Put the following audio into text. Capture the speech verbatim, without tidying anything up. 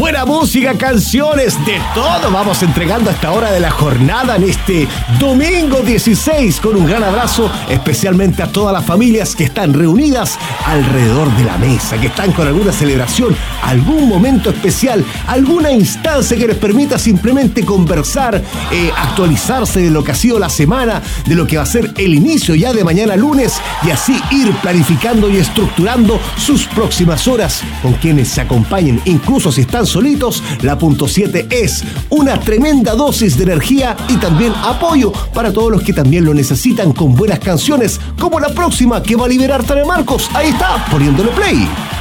Buena música, canciones, de todo vamos entregando a esta hora de la jornada en este domingo dieciséis, con un gran abrazo especialmente a todas las familias que están reunidas alrededor de la mesa, que están con alguna celebración, algún momento especial, alguna instancia que les permita simplemente conversar, eh, actualizarse de lo que ha sido la semana, de lo que va a ser el inicio ya de mañana lunes, y así ir planificando y estructurando sus próximas horas con quienes se acompañen, incluso si están solitos. La punto siete es una tremenda dosis de energía y también apoyo para todos los que también lo necesitan, con buenas canciones como la próxima que va a liberar Tania Marcos. Ahí está, poniéndole play.